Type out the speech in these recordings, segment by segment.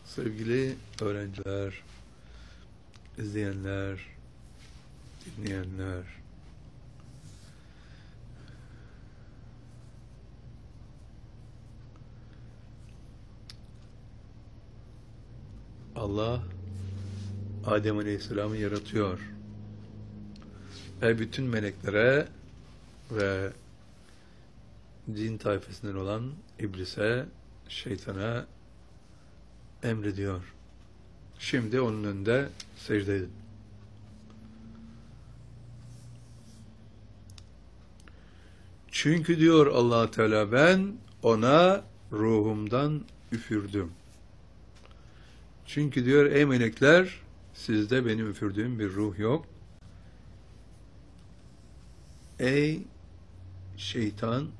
Sevgili öğrenciler, izleyenler, dinleyenler, Allah Adem Aleyhisselam'ı yaratıyor ve bütün meleklere ve cin tayfasından olan iblise, şeytana emrediyor. Şimdi onun önünde secde edin. Çünkü diyor Allah Teala, ben ona ruhumdan üfürdüm. Çünkü diyor, ey melekler, sizde benim üfürdüğüm bir ruh yok. Ey şeytan,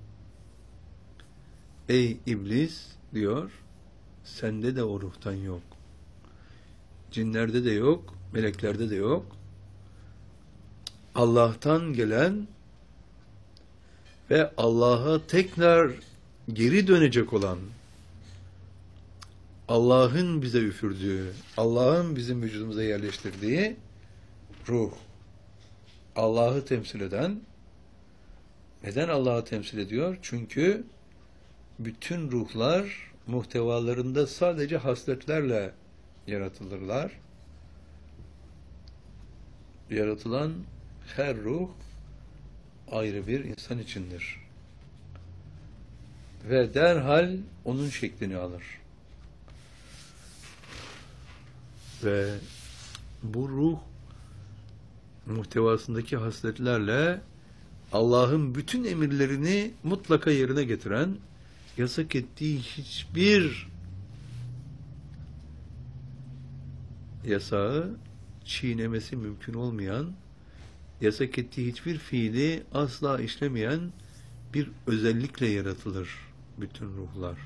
ey iblis diyor, sende de o ruhtan yok. Cinlerde de yok, meleklerde de yok. Allah'tan gelen ve Allah'a tekrar geri dönecek olan, Allah'ın bize üfürdüğü, Allah'ın bizim vücudumuza yerleştirdiği ruh. Allah'ı temsil eden, neden Allah'ı temsil ediyor? Çünkü bütün ruhlar muhtevalarında sadece hasletlerle yaratılırlar. Yaratılan her ruh ayrı bir insan içindir. Ve derhal onun şeklini alır. Ve bu ruh muhtevasındaki hasletlerle Allah'ın bütün emirlerini mutlaka yerine getiren, yasak ettiği hiçbir yasağı çiğnemesi mümkün olmayan, yasak ettiği hiçbir fiili asla işlemeyen bir özellikle yaratılır bütün ruhlar.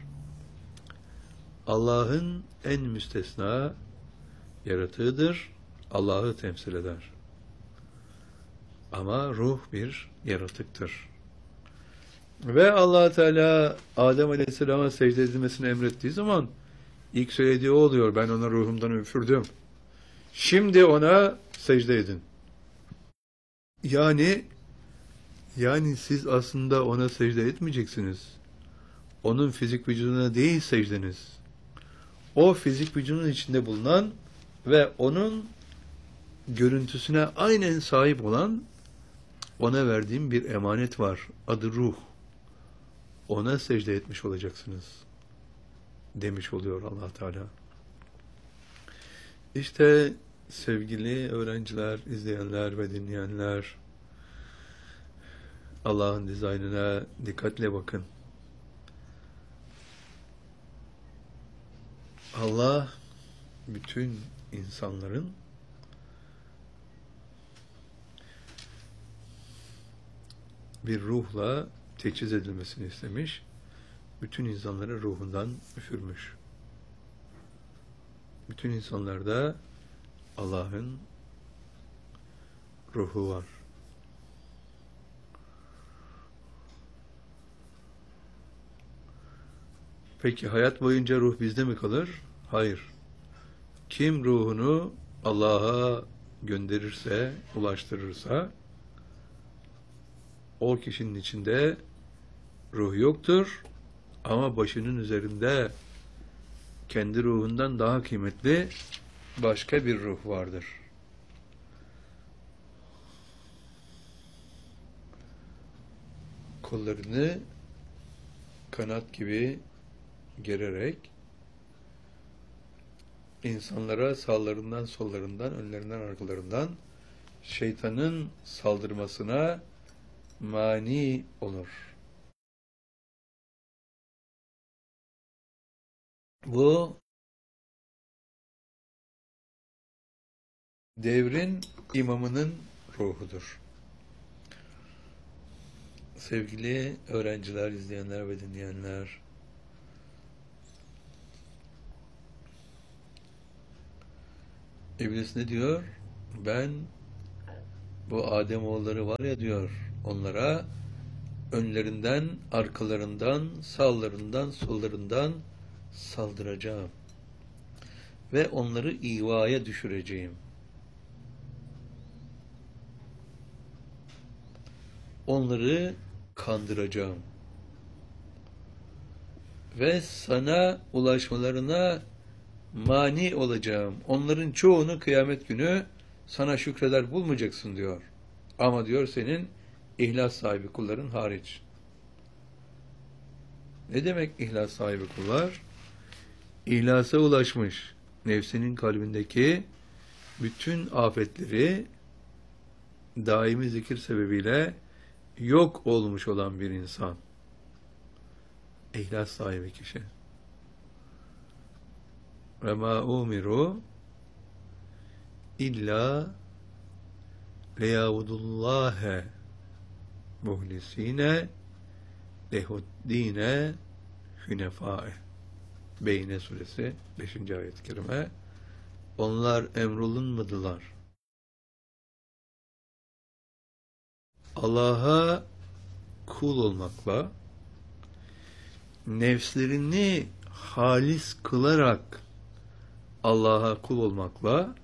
Allah'ın en müstesna yaratığıdır, Allah'ı temsil eder. Ama ruh bir yaratıktır. Ve Allah Teala Adem Aleyhisselam'a secde edilmesini emrettiği zaman ilk söylediği o oluyor. Ben ona ruhumdan üfürdüm. Şimdi ona secde edin. Yani siz aslında ona secde etmeyeceksiniz. Onun fizik vücuduna değil secdeniz. O fizik vücudun içinde bulunan ve onun görüntüsüne aynen sahip olan, ona verdiğim bir emanet var. Adı ruh. Ona secde etmiş olacaksınız demiş oluyor Allah Teala. İşte sevgili öğrenciler, izleyenler ve dinleyenler, Allah'ın dizaynına dikkatle bakın. Allah bütün insanların bir ruhla teçhiz edilmesini istemiş. Bütün insanları ruhundan üfürmüş. Bütün insanlarda Allah'ın ruhu var. Peki hayat boyunca ruh bizde mi kalır? Hayır. Kim ruhunu Allah'a gönderirse, ulaştırırsa, o kişinin içinde ruh yoktur ama başının üzerinde kendi ruhundan daha kıymetli başka bir ruh vardır. Kollarını kanat gibi gererek insanlara sağlarından, sollarından, önlerinden, arkalarından şeytanın saldırmasına mani olur. Bu devrin imamının ruhudur. Sevgili öğrenciler, izleyenler ve dinleyenler, İblis ne diyor? Ben bu Ademoğulları var ya diyor, onlara önlerinden, arkalarından, sağlarından, sollarından saldıracağım. ve onları ivaya düşüreceğim. Onları kandıracağım. Ve sana ulaşmalarına mani olacağım. Onların çoğunu kıyamet günü sana şükreder bulmayacaksın diyor. Ama diyor senin ihlas sahibi kulların hariç. Ne demek ihlas sahibi kullar? İhlasa ulaşmış, nefsinin kalbindeki bütün afetleri daimi zikir sebebiyle yok olmuş olan bir insan. İhlas sahibi kişi. Ve ma umiru illa liyabudullâhe muhlisîne lehuddîne hünefâe. Beyne suresi 5. ayet-i kerime. Onlar emrolunmadılar. Allah'a kul olmakla, nefslerini halis kılarak Allah'a kul olmakla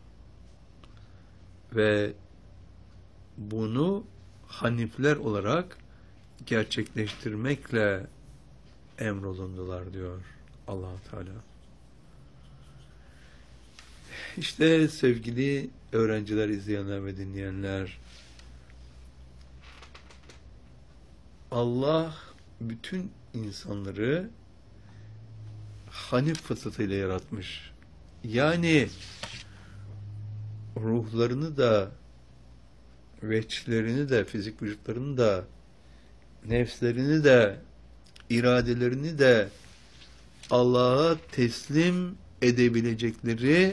ve bunu hanifler olarak gerçekleştirmekle emrolundular diyor Allah Teala. İşte sevgili öğrenciler, izleyenler ve dinleyenler, Allah bütün insanları hanif fıtratıyla yaratmış. Yani ruhlarını da, veçlerini de, fizik vücutlarını da, nefslerini de, iradelerini de Allah'a teslim edebilecekleri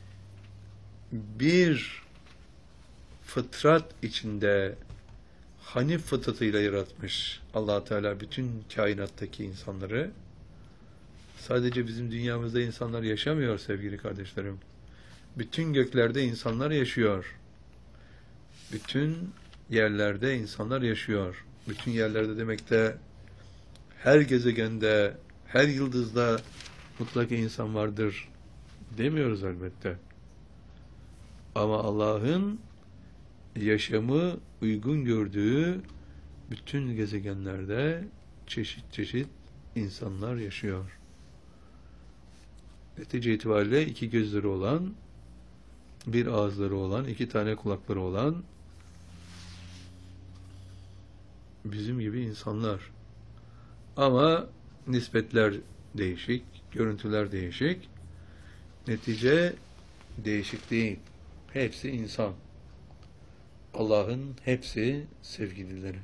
bir fıtrat içinde hanif fıtratıyla yaratmış Allah Teala bütün kainattaki insanları. Sadece bizim dünyamızda insanlar yaşamıyor sevgili kardeşlerim. Bütün göklerde insanlar yaşıyor. Bütün yerlerde insanlar yaşıyor. Bütün yerlerde demek de her gezegende, her yıldızda mutlaka insan vardır demiyoruz elbette. Ama Allah'ın yaşamı uygun gördüğü bütün gezegenlerde çeşit çeşit insanlar yaşıyor. Netice itibariyle iki gözleri olan, bir ağızları olan, iki tane kulakları olan bizim gibi insanlar. Ama nispetler değişik, görüntüler değişik. Netice değişik değil. Hepsi insan. Allah'ın hepsi sevgilileri.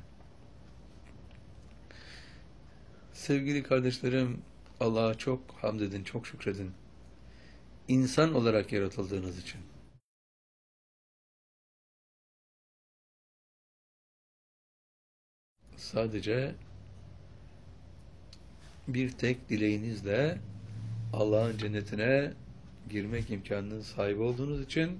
Sevgili kardeşlerim, Allah'a çok hamd edin, çok şükredin. İnsan olarak yaratıldığınız için. Sadece bir tek dileğinizle Allah'ın cennetine girmek imkanının sahibi olduğunuz için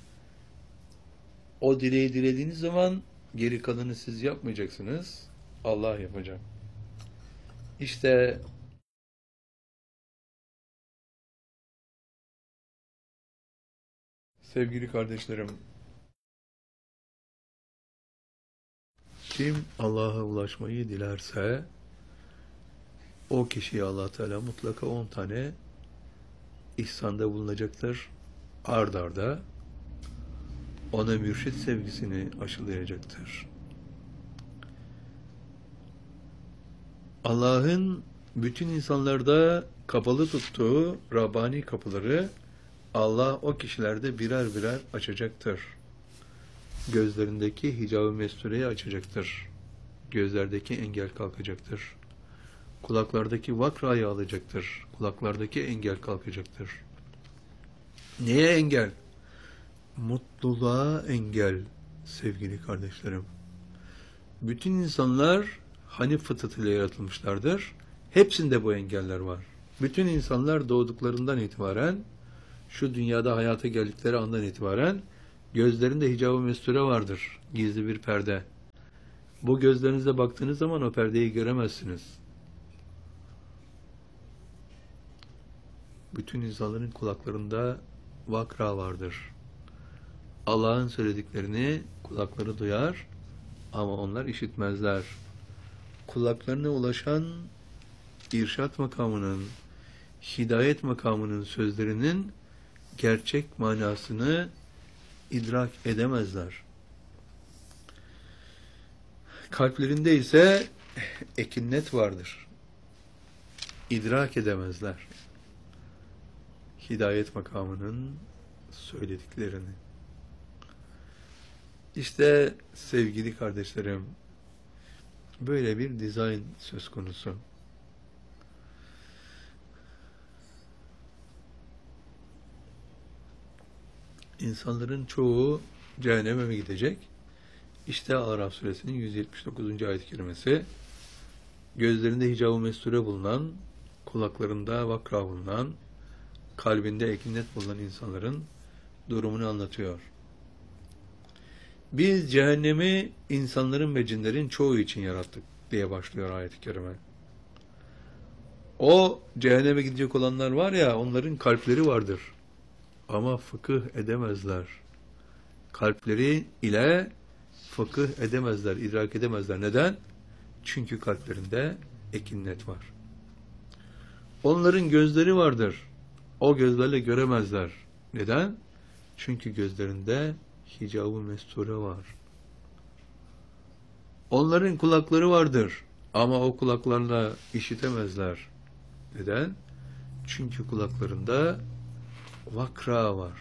o dileği dilediğiniz zaman geri kalanı siz yapmayacaksınız. Allah yapacak. İşte sevgili kardeşlerim, kim Allah'a ulaşmayı dilerse o kişiye Allah Teala mutlaka 10 tane ihsanda bulunacaktır. Ard arda ona mürşit sevgisini aşılayacaktır. Allah'ın bütün insanlarda kapalı tuttuğu Rabbani kapıları Allah o kişilerde birer birer açacaktır. Gözlerindeki hicab-ı mestureyi açacaktır. Gözlerdeki engel kalkacaktır. Kulaklardaki vakrayı alacaktır. Kulaklardaki engel kalkacaktır. Neye engel? Mutluluğa engel sevgili kardeşlerim. Bütün insanlar hanif fıtratıyla yaratılmışlardır. Hepsinde bu engeller var. Bütün insanlar doğduklarından itibaren, şu dünyada hayata geldikleri andan itibaren gözlerinde hicab-ı mesture vardır. Gizli bir perde. Bu gözlerinizle baktığınız zaman o perdeyi göremezsiniz. bütün insanların kulaklarında vakra vardır. Allah'ın söylediklerini kulakları duyar ama onlar işitmezler. Kulaklarına ulaşan irşat makamının, hidayet makamının sözlerinin gerçek manasını idrak edemezler. Kalplerinde ise ekinnet vardır. İdrak edemezler hidayet makamının söylediklerini. İşte sevgili kardeşlerim, böyle bir dizayn söz konusu. İnsanların çoğu cehenneme mi gidecek? İşte Araf suresinin 179. ayet-i kerimesi, gözlerinde hicab-ı mesture bulunan, kulaklarında vakra bulunan, kalbinde ekinnet bulunan insanların durumunu anlatıyor. Biz cehennemi insanların ve cinlerin çoğu için yarattık diye başlıyor ayet-i kerime. O cehenneme gidecek olanlar var ya, onların kalpleri vardır. Ama fıkıh edemezler. Kalpleri ile fıkıh edemezler, idrak edemezler. Neden? Çünkü kalplerinde ekinnet var. Onların gözleri vardır. O gözlerle göremezler. Neden? Çünkü gözlerinde hicab-ı mesture var. Onların kulakları vardır. Ama o kulaklarla işitemezler. Neden? Çünkü kulaklarında vakra var.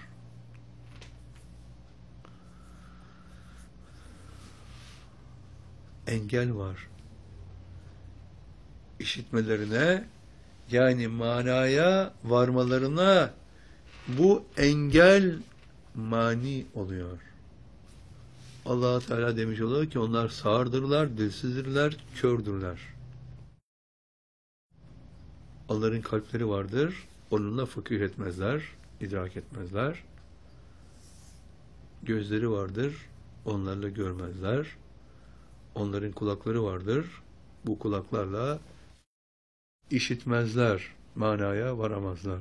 Engel var. İşitmelerine, yani manaya varmalarına bu engel mani oluyor. Allah Teala demiş oluyor ki onlar sağırdırlar, dilsizdirler, kördürler. Onların kalpleri vardır, onunla fıkıh etmezler, idrak etmezler. Gözleri vardır, onlarla görmezler. Onların kulakları vardır, bu kulaklarla işitmezler, manaya varamazlar.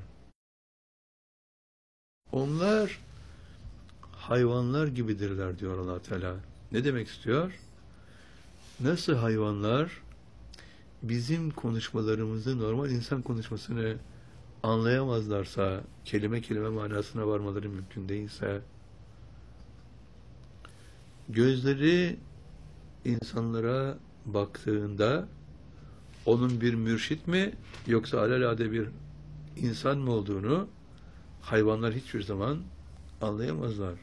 Onlar hayvanlar gibidirler diyor Allah Teala. Ne demek istiyor? Nasıl hayvanlar bizim konuşmalarımızı, normal insan konuşmasını anlayamazlarsa, kelime kelime manasına varmaları mümkün değilse, gözleri insanlara baktığında onun bir mürşit mi yoksa alelade bir insan mı olduğunu hayvanlar hiçbir zaman anlayamazlar.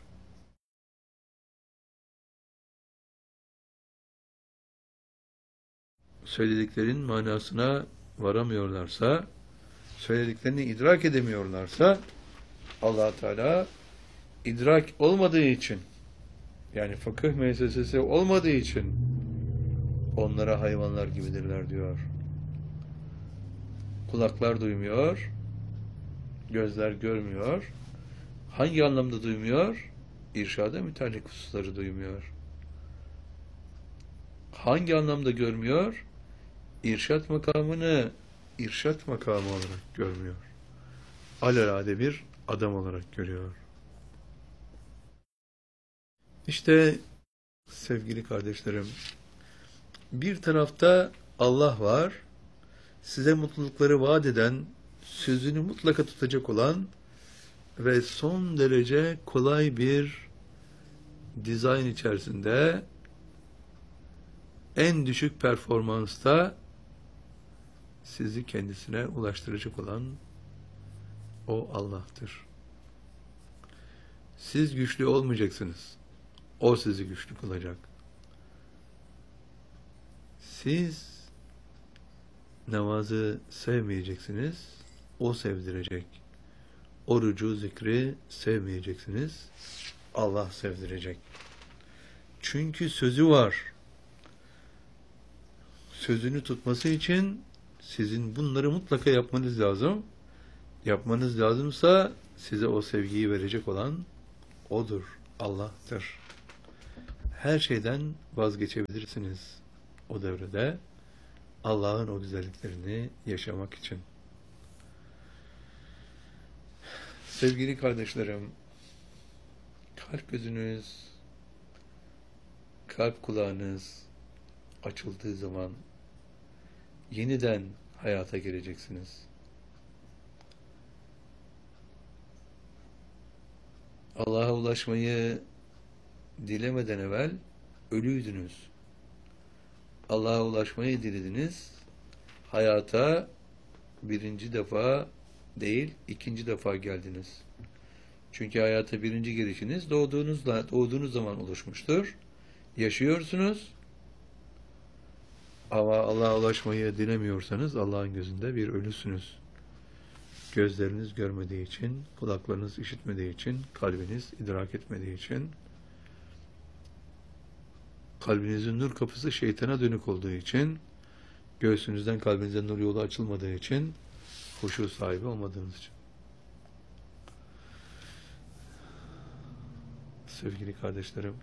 Söylediklerin manasına varamıyorlarsa, söylediklerini idrak edemiyorlarsa, Allah Teala idrak olmadığı için, yani fıkıh müessesesi olmadığı için onlara hayvanlar gibidirler diyor. Kulaklar duymuyor, gözler görmüyor. Hangi anlamda duymuyor? İrşada müteallik hususları duymuyor. Hangi anlamda görmüyor? İrşat makamını irşat makamı olarak görmüyor. Alelade bir adam olarak görüyor. İşte sevgili kardeşlerim, bir tarafta Allah var, size mutlulukları vaat eden, sözünü mutlaka tutacak olan ve son derece kolay bir dizayn içerisinde en düşük performansta sizi kendisine ulaştıracak olan o Allah'tır. Siz güçlü olmayacaksınız. O sizi güçlü kılacak. Siz namazı sevmeyeceksiniz. O sevdirecek. Orucu, zikri sevmeyeceksiniz. Allah sevdirecek. Çünkü sözü var. Sözünü tutması için sizin bunları mutlaka yapmanız lazım. Yapmanız lazımsa size o sevgiyi verecek olan O'dur, Allah'tır. Her şeyden vazgeçebilirsiniz o devrede Allah'ın o güzelliklerini yaşamak için. Sevgili kardeşlerim, kalp gözünüz, kalp kulağınız açıldığı zaman yeniden hayata gireceksiniz. Allah'a ulaşmayı dilemeden evvel ölüydünüz. Allah'a ulaşmayı dilediniz. Hayata birinci defa değil, ikinci defa geldiniz. Çünkü hayata birinci girişiniz doğduğunuz zaman oluşmuştur. Yaşıyorsunuz. Ama Allah'a ulaşmayı dilemiyorsanız Allah'ın gözünde bir ölüsünüz. Gözleriniz görmediği için, kulaklarınız işitmediği için, kalbiniz idrak etmediği için, kalbinizin nur kapısı şeytana dönük olduğu için, göğsünüzden kalbinize nur yolu açılmadığı için, huşu sahibi olmadığınız için. Sevgili kardeşlerim,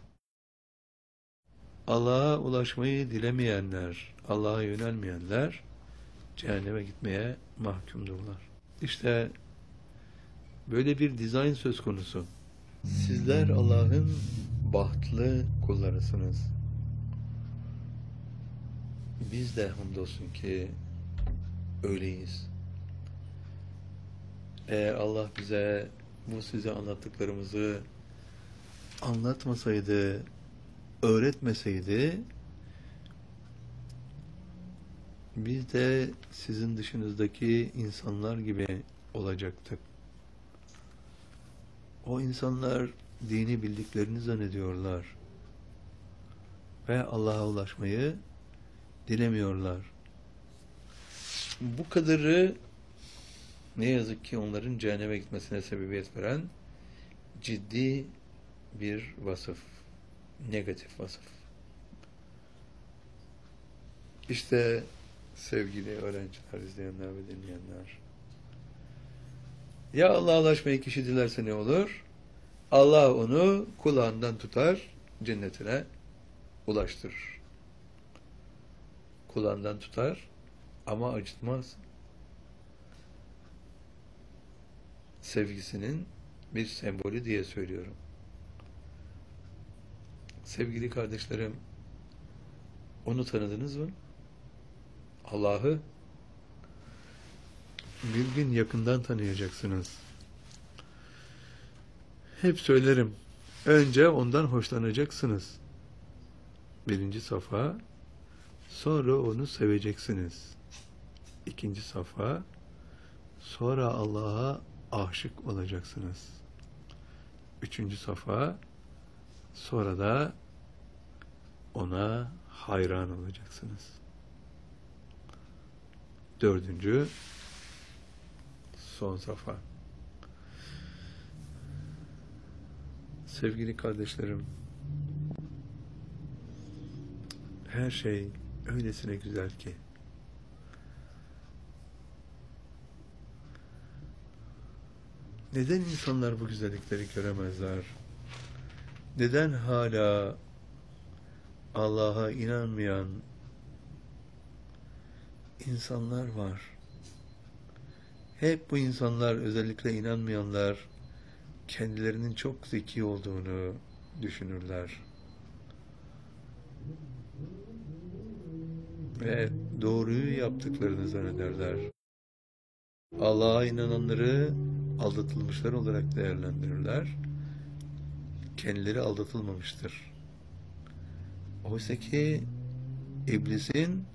Allah'a ulaşmayı dilemeyenler, Allah'a yönelmeyenler, cehenneme gitmeye mahkumdurlar. İşte böyle bir dizayn söz konusu. Sizler Allah'ın bahtlı kullarısınız. Biz de hamdolsun ki öyleyiz. Eğer Allah bize bu size anlattıklarımızı anlatmasaydı, öğretmeseydi, biz de sizin dışınızdaki insanlar gibi olacaktık. O insanlar dini bildiklerini zannediyorlar ve Allah'a ulaşmayı dilemiyorlar. Bu kadarı ne yazık ki onların cehenneme gitmesine sebebiyet veren ciddi bir vasıf, negatif vasıf. İşte sevgili öğrenciler, izleyenler ve dinleyenler, ya Allah'a ulaşmayı kişi dilerse ne olur? Allah onu kulağından tutar, cennetine ulaştırır. Kulağından tutar ama acıtmaz. Sevgisinin bir sembolü diye söylüyorum. Sevgili kardeşlerim, onu tanıdınız mı? Allah'ı bir gün yakından tanıyacaksınız. Hep söylerim, önce ondan hoşlanacaksınız. Birinci safa, sonra onu seveceksiniz. İkinci safa, sonra Allah'a aşık olacaksınız. Üçüncü safa, sonra da ona hayran olacaksınız. Dördüncü, son safa. Sevgili kardeşlerim, her şey öylesine güzel ki, neden insanlar bu güzellikleri göremezler? Neden hala Allah'a inanmayan insanlar var? Hep bu insanlar, özellikle inanmayanlar, kendilerinin çok zeki olduğunu düşünürler. Ve doğruyu yaptıklarını zannederler. Allah'a inananları aldatılmışlar olarak değerlendirirler. Kendileri aldatılmamıştır. Oysa ki iblisin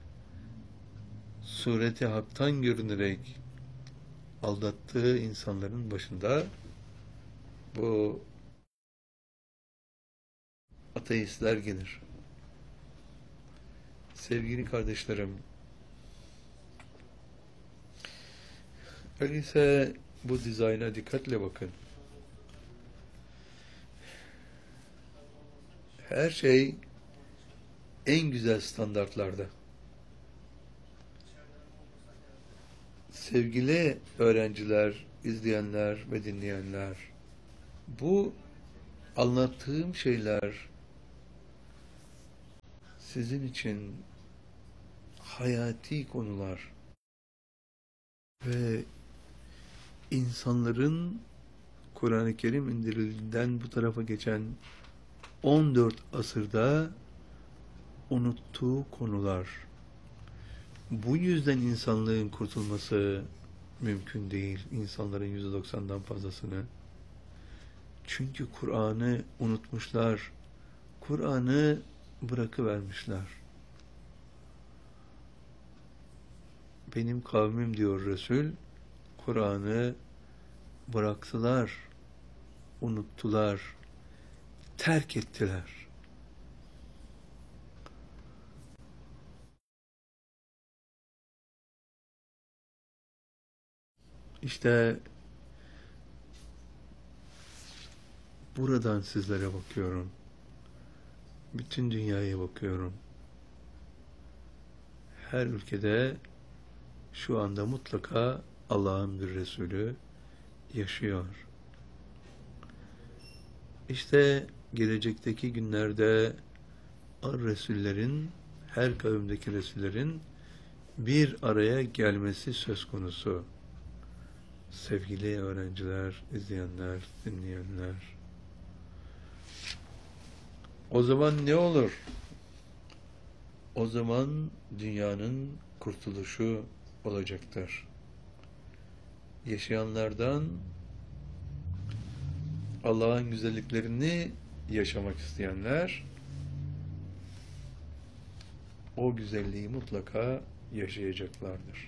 sureti haktan görünerek aldattığı insanların başında bu ateistler gelir. Sevgili kardeşlerim, öyleyse bu dizayna dikkatle bakın. Her şey en güzel standartlarda. Sevgili öğrenciler, izleyenler ve dinleyenler, bu anlattığım şeyler sizin için hayati konular ve insanların Kur'an-ı Kerim indirildiğinden bu tarafa geçen 14 asırda unuttuğu konular. Bu yüzden insanlığın kurtulması mümkün değil. İnsanların %90'dan fazlasını. Çünkü Kur'an'ı unutmuşlar. Kur'an'ı bırakıvermişler. Benim kavmim diyor Resul, Kur'an'ı bıraktılar, unuttular, terk ettiler. İşte buradan sizlere bakıyorum. Bütün dünyaya bakıyorum. Her ülkede şu anda mutlaka Allah'ın bir Resulü yaşıyor. İşte gelecekteki günlerde Resullerin, her kavimdeki Resullerin bir araya gelmesi söz konusu. Sevgili öğrenciler, izleyenler, dinleyenler. O zaman ne olur? O zaman dünyanın kurtuluşu olacaktır. Yaşayanlardan Allah'ın güzelliklerini yaşamak isteyenler o güzelliği mutlaka yaşayacaklardır.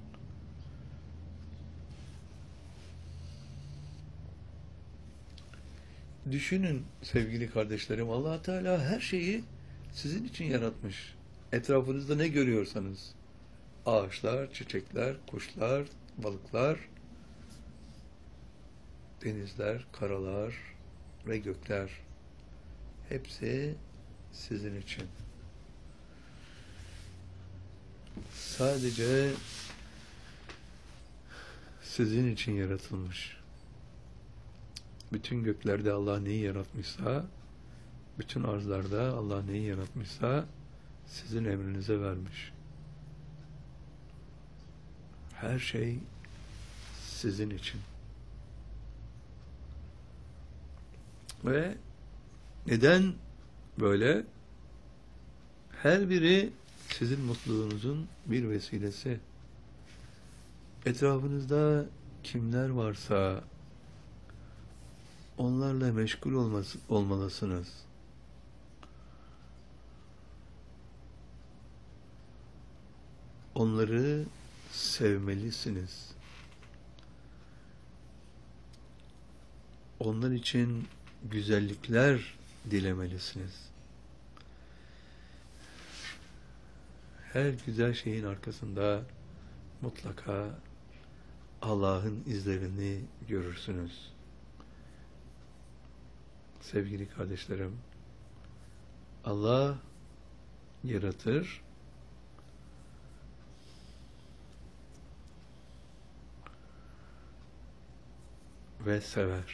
Düşünün sevgili kardeşlerim, Allah Teala her şeyi sizin için yaratmış. Etrafınızda ne görüyorsanız, ağaçlar, çiçekler, kuşlar, balıklar, denizler, karalar ve gökler, hepsi sizin için. Sadece sizin için yaratılmış. Bütün göklerde Allah neyi yaratmışsa, bütün arzlarda Allah neyi yaratmışsa sizin emrinize vermiş. Her şey sizin için. Ve neden böyle? Her biri sizin mutluluğunuzun bir vesilesi. Etrafınızda kimler varsa onlarla meşgul olmalısınız. Onları sevmelisiniz. Onlar için güzellikler dilemelisiniz. Her güzel şeyin arkasında mutlaka Allah'ın izlerini görürsünüz. Sevgili kardeşlerim, Allah yaratır, ve sever.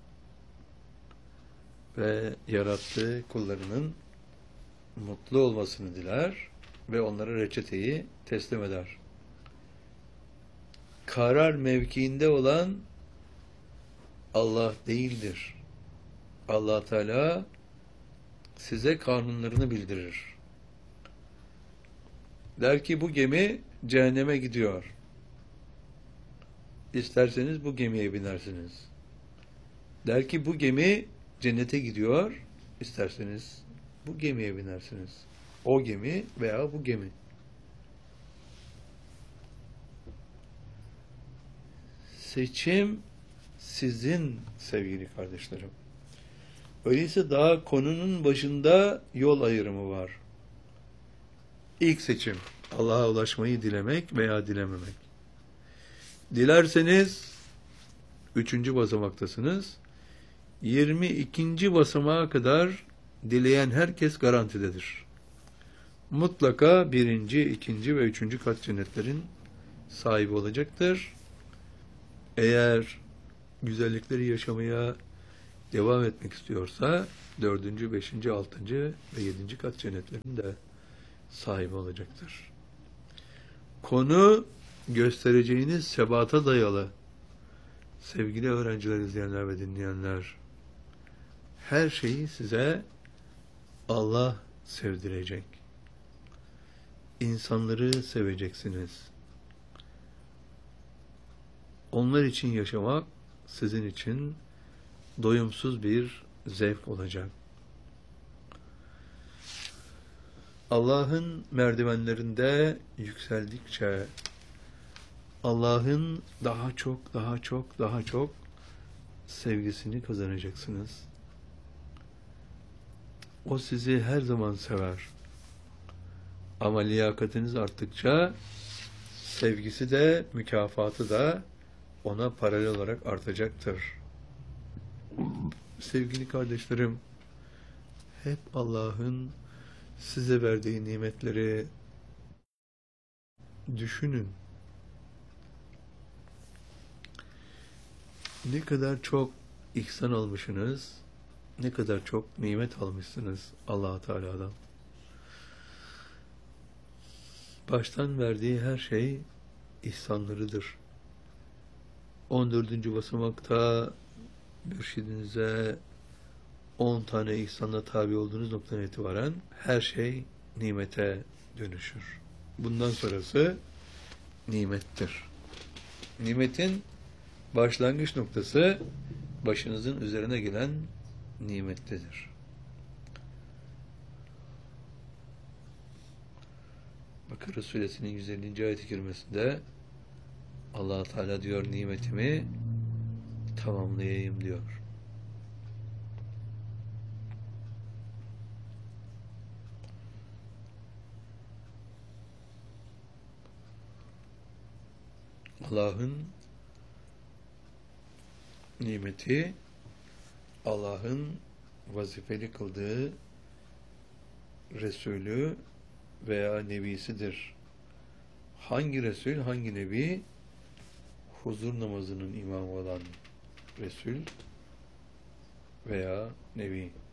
Ve yarattığı kullarının mutlu olmasını diler ve onlara reçeteyi teslim eder. Karar mevkiinde olan Allah değildir. Allah Teala size kanunlarını bildirir. Der ki bu gemi cehenneme gidiyor. İsterseniz bu gemiye binersiniz. Der ki bu gemi cennete gidiyor. İsterseniz bu gemiye binersiniz. O gemi veya bu gemi. Seçim sizin sevgili kardeşlerim. Öyleyse daha konunun başında yol ayrımı var. İlk seçim, Allah'a ulaşmayı dilemek veya dilememek. Dilerseniz 3. basamaktasınız. 22. basamağa kadar dileyen herkes garantidedir. Mutlaka 1., 2. ve 3. kat cennetlerin sahibi olacaktır. Eğer güzellikleri yaşamaya devam etmek istiyorsa 4., 5., 6. ve 7. kat cennetlerin de sahibi olacaktır. Konu göstereceğiniz sebata dayalı. Sevgili öğrenciler, izleyenler ve dinleyenler, her şeyi size Allah sevdirecek. İnsanları seveceksiniz. Onlar için yaşamak sizin için doyumsuz bir zevk olacak. Allah'ın merdivenlerinde yükseldikçe Allah'ın daha çok sevgisini kazanacaksınız. O sizi her zaman sever. Ama liyakatiniz arttıkça sevgisi de, mükafatı da ona paralel olarak artacaktır. Sevgili kardeşlerim, hep Allah'ın size verdiği nimetleri düşünün. Ne kadar çok ihsan almışsınız, ne kadar çok nimet almışsınız Allah Teala'dan. Baştan verdiği her şey ihsanlarıdır. 14. basamakta mürşidinize 10 tane ihsanla tabi olduğunuz noktadan itibaren her şey nimete dönüşür. Bundan sonrası nimettir. Nimetin başlangıç noktası başınızın üzerine gelen nimettedir. Bakara suresinin 150. ayet-i kerimesinde Allah Teala diyor, nimetimi tamamlayayım diyor. Allah'ın nimeti, Allah'ın vazifeli kıldığı Resulü veya Nebisidir. Hangi Resul, hangi Nebi? Huzur namazının imamı olan Resul veya Nebi.